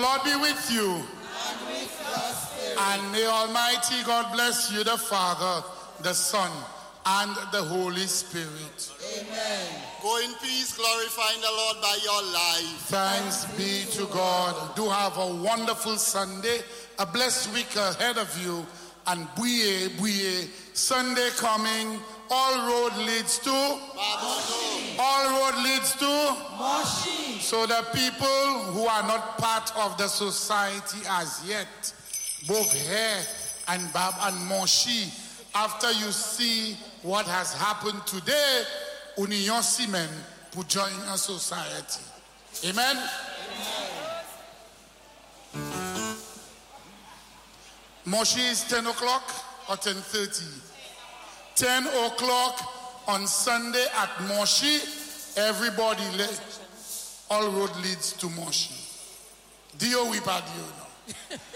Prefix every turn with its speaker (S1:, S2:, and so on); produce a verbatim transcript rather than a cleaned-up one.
S1: Lord be with you.
S2: And with your spirit.
S1: And may Almighty God bless you, the Father, the Son, and the Holy Spirit.
S2: Amen.
S3: Go in peace, glorifying the Lord by your life.
S1: Thanks be to God. Do have a wonderful Sunday, a blessed week ahead of you, and buye, buye, Sunday coming, all road leads to?
S3: Moshi.
S1: All road leads to?
S2: Moshi.
S1: So the people who are not part of the society as yet, both here and Bab and Moshi, after you see what has happened today, Union Simen to join a society. Amen? Amen. Moshi is ten o'clock or ten thirty? ten o'clock on Sunday at Moshi. Everybody, all road leads to Moshi. Dio wipa dio no.